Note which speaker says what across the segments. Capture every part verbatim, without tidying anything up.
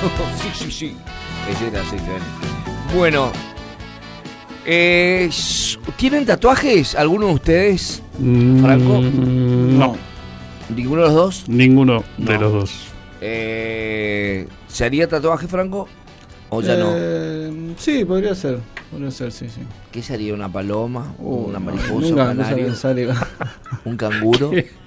Speaker 1: Sí, sí, sí. Ese era sí, bueno, eh, ¿tienen tatuajes alguno de ustedes, Franco?
Speaker 2: Mm, no.
Speaker 1: ¿Ninguno de los dos?
Speaker 2: Ninguno no. de los dos.
Speaker 1: Eh, ¿Se haría tatuaje, Franco? ¿O ya
Speaker 3: eh, no? Sí, podría ser. Podría ser, sí, sí.
Speaker 1: ¿Qué sería? ¿Una paloma?
Speaker 3: Uh,
Speaker 1: ¿Una mariposa?
Speaker 3: No,
Speaker 1: ¿Un canario? ¿Un canguro?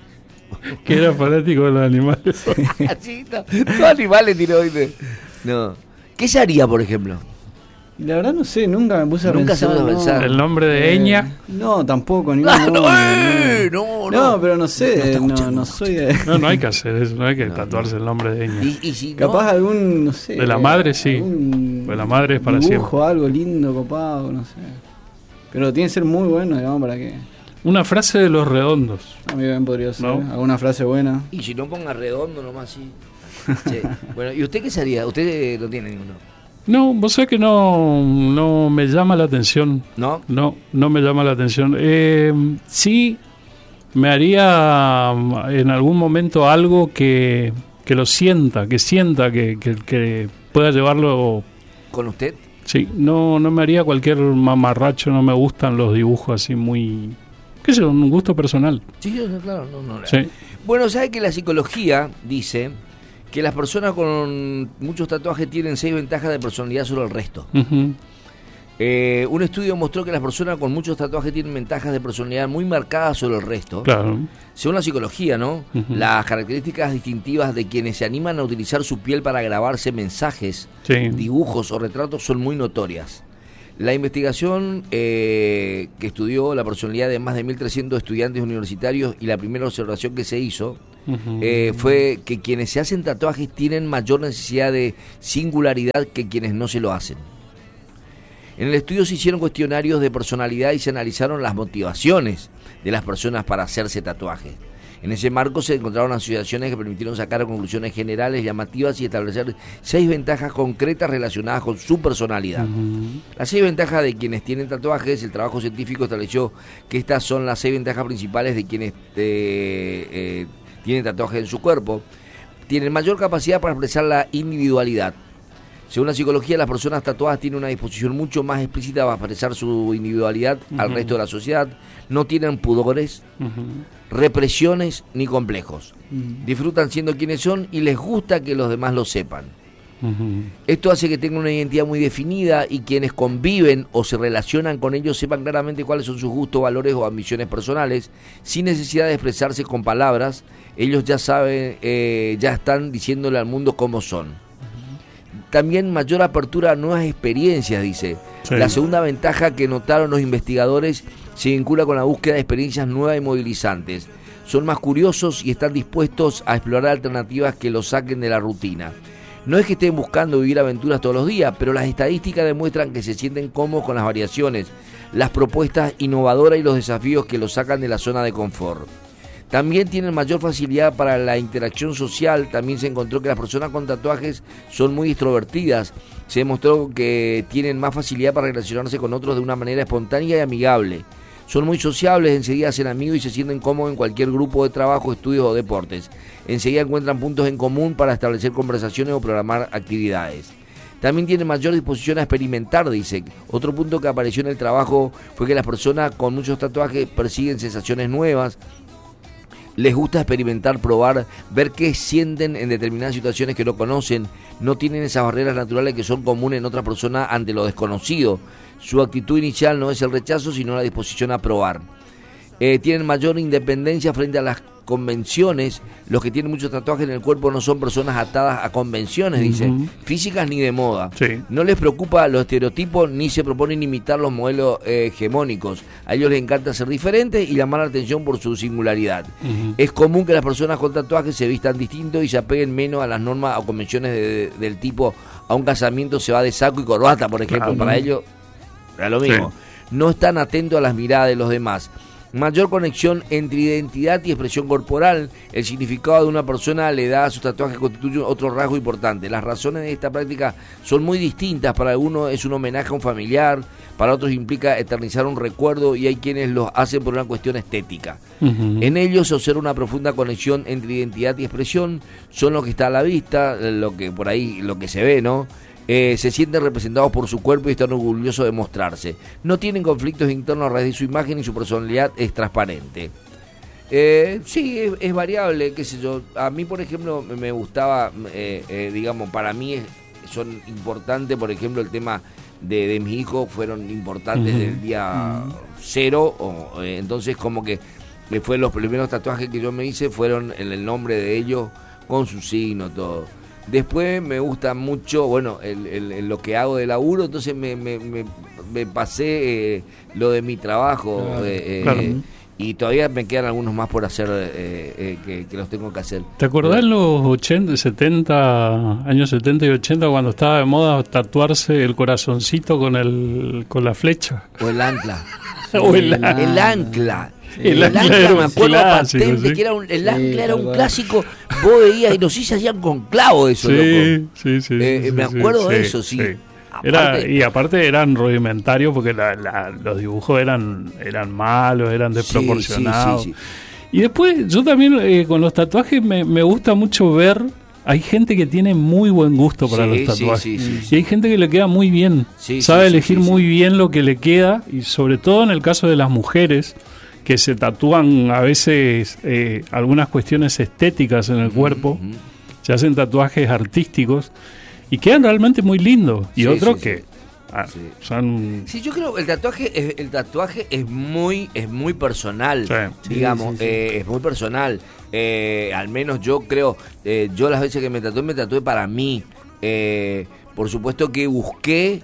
Speaker 2: Que era fanático de los animales.
Speaker 1: Sí, no, todos animales tiró. No. ¿Qué se haría, por ejemplo?
Speaker 3: La verdad no sé, nunca me puse a
Speaker 1: nunca
Speaker 3: pensar.
Speaker 1: Nunca se puede pensar.
Speaker 2: ¿El nombre de
Speaker 3: eh,
Speaker 2: Eña?
Speaker 3: No, tampoco. Ningún
Speaker 1: Ah, no,
Speaker 3: nombre,
Speaker 1: eh, no, no,
Speaker 3: no, pero no sé. No, no, no soy de...
Speaker 2: No, no hay que hacer eso. No hay que
Speaker 1: no,
Speaker 2: tatuarse
Speaker 1: no.
Speaker 2: el nombre de Eña.
Speaker 1: ¿Y, y si
Speaker 3: Capaz
Speaker 1: no?
Speaker 3: algún, no sé.
Speaker 2: De la madre, sí. De la madre es para
Speaker 3: dibujo,
Speaker 2: siempre.
Speaker 3: Algo lindo, copado, no sé. Pero tiene que ser muy bueno, digamos, para que...
Speaker 2: Una frase de Los Redondos.
Speaker 3: A mí bien podría ser.
Speaker 2: ¿No?
Speaker 3: Alguna frase buena.
Speaker 1: Y si no, ponga redondo nomás, sí. Sí. Bueno, ¿y usted qué se haría? Usted eh, no tiene ninguno.
Speaker 2: No, vos sabés que no, no me llama la atención.
Speaker 1: ¿No?
Speaker 2: No, no me llama la atención. Eh, sí, me haría en algún momento algo que, que lo sienta, que sienta que, que, que pueda llevarlo.
Speaker 1: ¿Con usted?
Speaker 2: Sí, no, no me haría cualquier mamarracho, no me gustan los dibujos así muy... ¿Qué sé yo? Un gusto personal.
Speaker 1: Sí, claro, no, no.
Speaker 2: Sí.
Speaker 1: Bueno, ¿sabe que la psicología dice que las personas con muchos tatuajes tienen seis ventajas de personalidad sobre el resto?
Speaker 2: Uh-huh.
Speaker 1: Eh, un estudio mostró que las personas con muchos tatuajes tienen ventajas de personalidad muy marcadas sobre el resto.
Speaker 2: Claro.
Speaker 1: Según la psicología, ¿no? Uh-huh. Las características distintivas de quienes se animan a utilizar su piel para grabarse mensajes,
Speaker 2: sí.
Speaker 1: dibujos o retratos son muy notorias. La investigación eh, que estudió la personalidad de más de mil trescientos estudiantes universitarios y la primera observación que se hizo uh-huh. eh, fue que quienes se hacen tatuajes tienen mayor necesidad de singularidad que quienes no se lo hacen. En el estudio se hicieron cuestionarios de personalidad y se analizaron las motivaciones de las personas para hacerse tatuajes. En ese marco se encontraron asociaciones que permitieron sacar conclusiones generales llamativas y establecer seis ventajas concretas relacionadas con su personalidad. Uh-huh. Las seis ventajas de quienes tienen tatuajes, el trabajo científico estableció que estas son las seis ventajas principales de quienes eh, eh, tienen tatuajes en su cuerpo. Tienen mayor capacidad para expresar la individualidad. Según la psicología, las personas tatuadas tienen una disposición mucho más explícita para expresar su individualidad uh-huh. al resto de la sociedad. No tienen pudores, uh-huh. represiones ni complejos. Uh-huh. Disfrutan siendo quienes son y les gusta que los demás lo sepan. Uh-huh. Esto hace que tengan una identidad muy definida y quienes conviven o se relacionan con ellos sepan claramente cuáles son sus gustos, valores o ambiciones personales, sin necesidad de expresarse con palabras. Ellos ya saben, eh, ya están diciéndole al mundo cómo son. También mayor apertura a nuevas experiencias, dice. Sí. La segunda ventaja que notaron los investigadores se vincula con la búsqueda de experiencias nuevas y movilizantes. Son más curiosos y están dispuestos a explorar alternativas que los saquen de la rutina. No es que estén buscando vivir aventuras todos los días, pero las estadísticas demuestran que se sienten cómodos con las variaciones, las propuestas innovadoras y los desafíos que los sacan de la zona de confort. También tienen mayor facilidad para la interacción social. También se encontró que las personas con tatuajes son muy extrovertidas. Se demostró que tienen más facilidad para relacionarse con otros de una manera espontánea y amigable. Son muy sociables, enseguida hacen amigos y se sienten cómodos en cualquier grupo de trabajo, estudios o deportes. Enseguida encuentran puntos en común para establecer conversaciones o programar actividades. También tienen mayor disposición a experimentar, dice. Otro punto que apareció en el trabajo fue que las personas con muchos tatuajes persiguen sensaciones nuevas. Les gusta experimentar, probar, ver qué sienten en determinadas situaciones que no conocen. No tienen esas barreras naturales que son comunes en otras personas ante lo desconocido. Su actitud inicial no es el rechazo, sino la disposición a probar. Eh, tienen mayor independencia frente a las convenciones. Los que tienen muchos tatuajes en el cuerpo no son personas atadas a convenciones, uh-huh. dice, físicas ni de moda.
Speaker 2: Sí.
Speaker 1: No les preocupa los estereotipos ni se proponen imitar los modelos eh, hegemónicos. A ellos les encanta ser diferentes y llamar la atención por su singularidad. Uh-huh. Es común que las personas con tatuajes se vistan distinto y se apeguen menos a las normas o convenciones de, de, del tipo a un casamiento se va de saco y corbata, por ejemplo. Claro, para ellos era lo mismo. Sí. No están atentos a las miradas de los demás. Mayor conexión entre identidad y expresión corporal. El significado de una persona le da a sus tatuajes constituye otro rasgo importante. Las razones de esta práctica son muy distintas. Para algunos es un homenaje a un familiar, para otros implica eternizar un recuerdo y hay quienes lo hacen por una cuestión estética. Uh-huh. En ellos se observa una profunda conexión entre identidad y expresión. Son lo que está a la vista, lo que por ahí, lo que se ve, ¿no? Eh, se sienten representados por su cuerpo y están orgullosos de mostrarse. No tienen conflictos internos a raíz de su imagen y su personalidad es transparente. Eh, sí, es, es variable, qué sé yo. A mí, por ejemplo, me gustaba, eh, eh, digamos, para mí es, son importantes, por ejemplo, el tema de, de mis hijos fueron importantes uh-huh. del día uh-huh. cero. O, eh, entonces, como que fue los primeros tatuajes que yo me hice fueron en el nombre de ellos, con su signo, todo. Después me gusta mucho, bueno, el, el, el, lo que hago de laburo, entonces me, me, me, me pasé eh, lo de mi trabajo claro, eh, claro. Eh, y todavía me quedan algunos más por hacer eh, eh, que, que los tengo que hacer.
Speaker 2: ¿Te acordás en los ochenta, setenta, años setenta y ochenta cuando estaba de moda tatuarse el corazoncito con el con la flecha?
Speaker 1: O el ancla.
Speaker 2: o el,
Speaker 1: el, el ancla.
Speaker 2: Sí, el, el ancla,
Speaker 1: ancla me acuerdo
Speaker 2: clásico,
Speaker 1: patente
Speaker 2: sí.
Speaker 1: que era un, el
Speaker 3: sí,
Speaker 1: ancla era un
Speaker 3: bueno.
Speaker 1: clásico, vos veías y no sé si se hacían con clavo eso,
Speaker 2: sí,
Speaker 1: loco.
Speaker 2: Sí, sí,
Speaker 1: eh,
Speaker 2: sí.
Speaker 1: Me acuerdo sí, de eso, sí. sí.
Speaker 2: Era,
Speaker 1: aparte,
Speaker 2: y aparte eran rudimentarios porque la, la, los dibujos eran, eran malos, eran desproporcionados. Sí, sí, sí, sí. Y después yo también eh, con los tatuajes me, me gusta mucho ver, hay gente que tiene muy buen gusto para sí, los tatuajes
Speaker 1: sí, sí, sí,
Speaker 2: y hay gente que le queda muy bien,
Speaker 1: sí,
Speaker 2: sabe
Speaker 1: sí,
Speaker 2: elegir
Speaker 1: sí, sí,
Speaker 2: muy
Speaker 1: sí.
Speaker 2: bien lo que le queda y sobre todo en el caso de las mujeres que se tatúan a veces eh, algunas cuestiones estéticas en el uh-huh, cuerpo, uh-huh. se hacen tatuajes artísticos y quedan realmente muy lindos y sí, otros sí, que sí. Ah,
Speaker 1: sí.
Speaker 2: son
Speaker 1: sí, yo creo que el tatuaje es, el tatuaje es muy es muy personal,
Speaker 2: sí.
Speaker 1: digamos,
Speaker 3: sí, sí, sí.
Speaker 1: Eh, es muy personal. Eh, al menos yo creo, eh, yo las veces que me tatué, me tatué para mí. Eh, por supuesto que busqué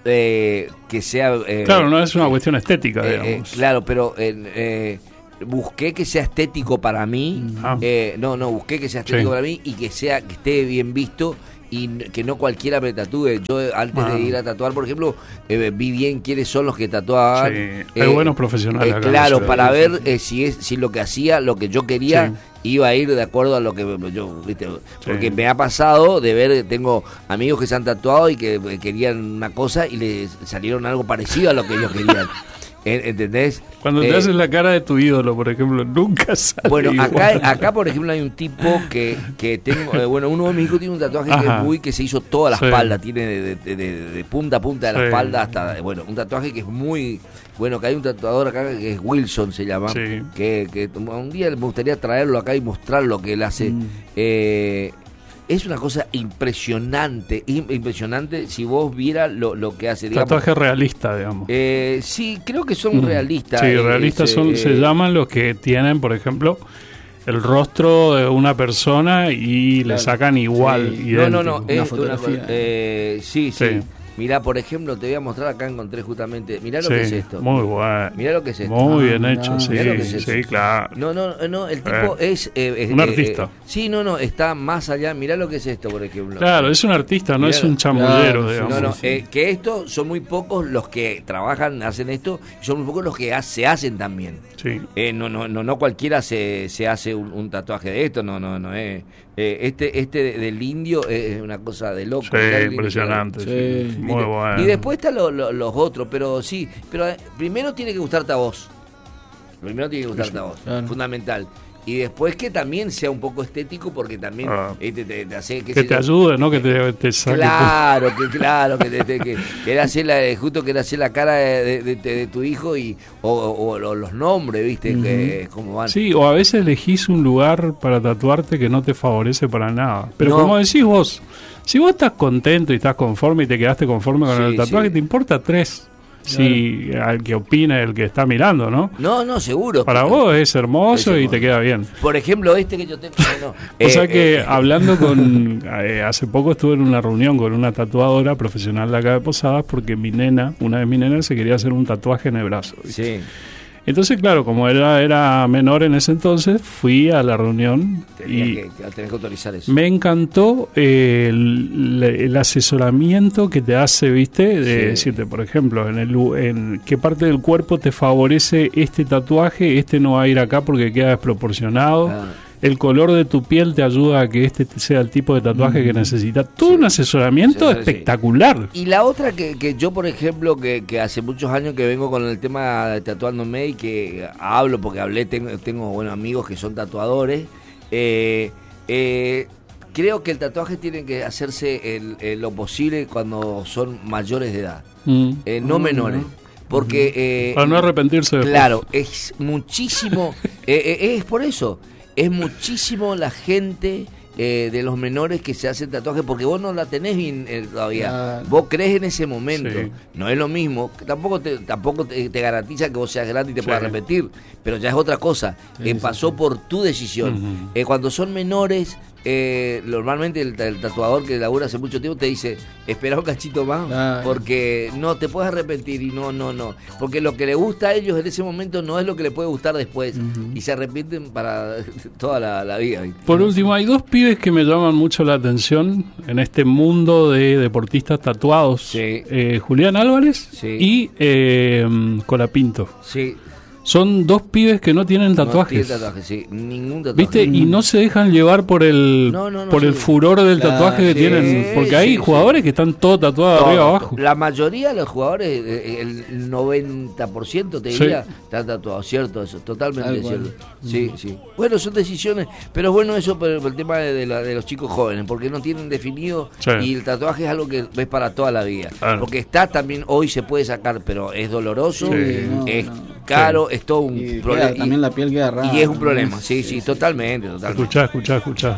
Speaker 1: eh, que sea... Eh,
Speaker 2: claro, no es una eh, cuestión estética,
Speaker 1: eh,
Speaker 2: digamos.
Speaker 1: Eh, claro, pero... Eh, busqué que sea estético para mí.
Speaker 2: Ah.
Speaker 1: Eh, no, no, busqué que sea estético
Speaker 2: sí.
Speaker 1: para mí y que sea que esté bien visto y que no cualquiera me tatúe. Yo antes ah. de ir a tatuar, por ejemplo, eh, vi bien quiénes son los que tatuaban.
Speaker 2: Sí.
Speaker 1: Eh,
Speaker 2: Hay buenos profesionales.
Speaker 1: Eh,
Speaker 2: acá
Speaker 1: claro,
Speaker 2: no
Speaker 1: para ver eh, si es si lo que hacía, lo que yo quería, sí. iba a ir de acuerdo a lo que yo, viste, porque sí. me ha pasado de ver, tengo amigos que se han tatuado y que querían una cosa y les salieron algo parecido a lo que ellos querían. ¿Entendés?
Speaker 2: Cuando te eh, haces la cara de tu ídolo, por ejemplo, nunca sale
Speaker 1: bueno,
Speaker 2: igual.
Speaker 1: acá, acá por ejemplo hay un tipo que, que tengo, eh, bueno, uno de mis hijos tiene un tatuaje Ajá. que es muy, que se hizo toda la sí. espalda, tiene de, de, de, de punta a punta de la sí. espalda hasta, bueno, un tatuaje que es muy, bueno, que hay un tatuador acá que es Wilson, se llama,
Speaker 2: sí.
Speaker 1: que, que un día me gustaría traerlo acá y mostrar lo que él hace. Mm. Eh, es una cosa impresionante, impresionante si vos vieras lo, lo que hace. Digamos,
Speaker 2: tatuaje realista, digamos.
Speaker 1: Eh, sí, creo que son mm. realistas.
Speaker 2: Sí,
Speaker 1: eh,
Speaker 2: realistas
Speaker 1: eh,
Speaker 2: son,
Speaker 1: eh,
Speaker 2: se llaman los que tienen, por ejemplo, el rostro de una persona y claro. le sacan igual.
Speaker 1: Sí. No, no, no,
Speaker 3: una
Speaker 1: es
Speaker 3: fotografía.
Speaker 1: Una, eh, sí, sí.
Speaker 2: sí.
Speaker 1: Mirá, por ejemplo, te voy a mostrar acá, encontré justamente, mirá lo
Speaker 2: sí,
Speaker 1: que es esto.
Speaker 2: Muy bueno.
Speaker 1: Mirá lo que es esto.
Speaker 2: Muy bien
Speaker 3: ah,
Speaker 2: hecho,
Speaker 3: no,
Speaker 2: sí,
Speaker 1: es
Speaker 2: sí, claro.
Speaker 1: No, no, no, el tipo
Speaker 2: eh,
Speaker 1: es... Eh, es
Speaker 2: un
Speaker 1: eh,
Speaker 2: artista.
Speaker 1: Eh, sí, no, no, está más allá, mirá lo que es esto, por ejemplo.
Speaker 2: Claro, es un artista, no
Speaker 1: mirá,
Speaker 2: es un chamullero,
Speaker 3: claro,
Speaker 2: digamos.
Speaker 1: No, no,
Speaker 3: sí.
Speaker 1: eh, que esto, son muy pocos los que trabajan, hacen esto, y son muy pocos los que ha, se hacen también.
Speaker 2: Sí.
Speaker 1: Eh, no, no, no, no cualquiera se, se hace un, un tatuaje de esto, no, no, no es... Eh, este este de, del indio es una cosa de loco.
Speaker 2: Sí, impresionante.
Speaker 3: Sí.
Speaker 2: Sí. Muy bueno.
Speaker 1: Y después están lo, lo, los otros, pero sí, pero eh, primero tiene que gustarte a vos. Primero tiene que gustarte sí, a vos, claro. fundamental. Y después que también sea un poco estético, porque también
Speaker 2: ah.
Speaker 1: eh, te, te, te hace...
Speaker 2: Que te yo, ayude, ¿no? Que te, te saque.
Speaker 1: Claro, que claro, que, te, te, que que hacer la, justo que hacer la cara de, de, de, de tu hijo y o, o, o los nombres, ¿viste? Uh-huh. Que, cómo van.
Speaker 2: Sí, o a veces elegís un lugar para tatuarte que no te favorece para nada. Pero
Speaker 1: no.
Speaker 2: como decís vos, si vos estás contento y estás conforme y te quedaste conforme con sí, el tatuaje, sí. te importa tres. Sí, claro. Al que opina, el que está mirando, ¿no?
Speaker 1: No, no, seguro.
Speaker 2: Para vos es hermoso, es hermoso y te queda bien.
Speaker 1: Por ejemplo, este que yo tengo... No,
Speaker 2: o
Speaker 1: eh,
Speaker 2: sea que
Speaker 1: eh,
Speaker 2: hablando con... Eh, hace poco estuve en una reunión con una tatuadora profesional de acá de Posadas porque mi nena, una de mis nenas, se quería hacer un tatuaje en el brazo. ¿viste?
Speaker 1: Sí.
Speaker 2: Entonces, claro, como era, era menor en ese entonces, fui a la reunión
Speaker 1: Tenía
Speaker 2: y
Speaker 1: que, tenés que autorizar eso.
Speaker 2: me encantó eh, el, el asesoramiento que te hace, ¿viste? De
Speaker 1: Sí.
Speaker 2: decirte, por ejemplo, en, el, en qué parte del cuerpo te favorece este tatuaje, este no va a ir acá porque queda desproporcionado.
Speaker 1: Ah.
Speaker 2: El color de tu piel te ayuda a que este sea el tipo de tatuaje
Speaker 1: Mm.
Speaker 2: que necesitas. Todo un asesoramiento
Speaker 1: Sí, sí, sí.
Speaker 2: espectacular.
Speaker 1: Y la otra que, que yo, por ejemplo, que, que hace muchos años que vengo con el tema de tatuándome y que hablo, porque hablé, tengo, tengo bueno, amigos que son tatuadores, eh, eh, creo que el tatuaje tiene que hacerse el, el, lo posible cuando son mayores de edad,
Speaker 2: Mm.
Speaker 1: eh, no
Speaker 3: Mm.
Speaker 1: menores. Porque... eh,
Speaker 2: Para no arrepentirse después.
Speaker 1: Claro, es muchísimo, eh, eh, es por eso, es muchísimo la gente eh, de los menores que se hacen tatuajes, porque vos no la tenés bien eh, todavía,
Speaker 3: Claro.
Speaker 1: vos crees en ese momento,
Speaker 2: Sí.
Speaker 1: no es lo mismo, que tampoco te, tampoco te, te garantiza que vos seas grande y te
Speaker 2: Sí.
Speaker 1: puedas repetir, pero ya es otra cosa,
Speaker 3: Sí,
Speaker 1: eh,
Speaker 3: sí,
Speaker 1: pasó
Speaker 3: sí.
Speaker 1: por tu decisión.
Speaker 2: Ujú.
Speaker 1: Eh, cuando son menores, eh, normalmente el, el tatuador que labura hace mucho tiempo te dice, espera un cachito más,
Speaker 3: Claro.
Speaker 1: porque no te puedes arrepentir y no, no, no, porque lo que le gusta a ellos en ese momento no es lo que le puede gustar después,
Speaker 3: Ujú.
Speaker 1: y se arrepienten para toda la, la vida. ¿viste?
Speaker 2: Por último, hay dos pibes que me llaman mucho la atención en este mundo de deportistas tatuados.
Speaker 1: Sí.
Speaker 2: Eh, Julián Álvarez
Speaker 1: Sí.
Speaker 2: y eh, Colapinto.
Speaker 1: Sí,
Speaker 2: Son dos pibes que no tienen
Speaker 1: no
Speaker 2: tatuajes.
Speaker 1: tiene tatuaje, sí, ningún tatuaje.
Speaker 2: ¿Viste? Y no se dejan llevar por el
Speaker 1: No, no, no,
Speaker 2: por el
Speaker 1: sí.
Speaker 2: furor del
Speaker 3: Claro,
Speaker 2: tatuaje que
Speaker 3: sí,
Speaker 2: tienen. Porque hay
Speaker 1: sí,
Speaker 2: jugadores
Speaker 1: sí.
Speaker 2: que están todos tatuados
Speaker 1: Todo,
Speaker 2: arriba abajo.
Speaker 1: La mayoría de los jugadores, eh, el noventa por ciento te
Speaker 2: Sí.
Speaker 1: diría, están tatuados, cierto eso, totalmente
Speaker 3: Tal cual.
Speaker 1: cierto. Sí, sí. Bueno, son decisiones, pero es bueno eso por, por el tema de, de la- de los chicos jóvenes, porque no tienen definido
Speaker 2: Sí.
Speaker 1: y el tatuaje es algo que ves para toda la vida.
Speaker 2: Claro.
Speaker 1: Porque está también, hoy se puede sacar, pero es doloroso,
Speaker 2: Sí.
Speaker 3: No,
Speaker 1: es
Speaker 3: no.
Speaker 1: caro, es todo un
Speaker 3: Y queda-
Speaker 1: problema.
Speaker 3: también la piel queda rara.
Speaker 1: Y es un
Speaker 3: ¿no?
Speaker 1: problema, sí, sí, totalmente, totalmente.
Speaker 2: Escuchá, escuchá, escuchá.